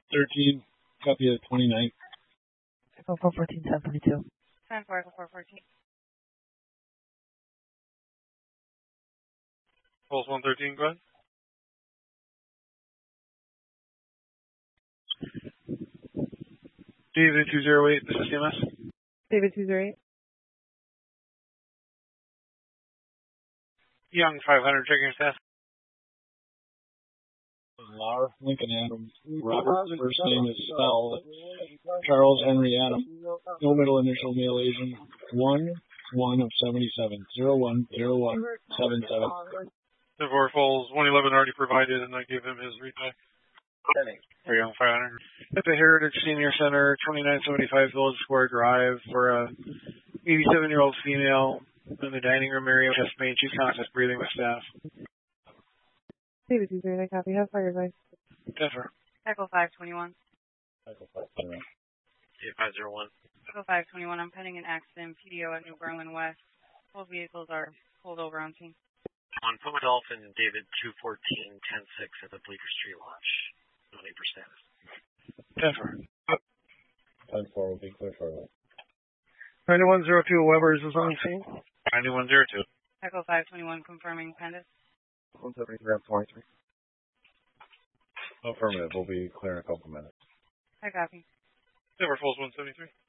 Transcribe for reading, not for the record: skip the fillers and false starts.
13, copy of 29. Echo 414, 722. 10-4, Echo 414. Pulse 113, go ahead. David 208, this is CMS. David 208. Young 500, checking your status. Laura, Lincoln Adams, Robert, first name is spelled Charles Henry Adam, no middle initial, male Asian, 1 of 77, 010177. The Vorfalls 111 already provided, and I gave him his retag. For Young 500. At the Heritage Senior Center, 2975 Village Square Drive, for a 87-year-old female in the dining room area, chest pain, she's conscious, breathing with staff. David 208, copy. Have fire advice. Denver. Echo 521. Echo 521. 8501. Echo 521, I'm pending an accident, PDO at New Berlin West. Both vehicles are pulled over on scene. On Puma Dolphin, David 214, 10-6 at the Bleecker Street launch. No need for status. Denver. 10-4 will be clear for that. 9102 Weber is on scene. 9102. Echo 521, confirming pendant. 173 up 23. Affirmative. We'll be clear in a couple minutes. I copy. Denver Falls 173.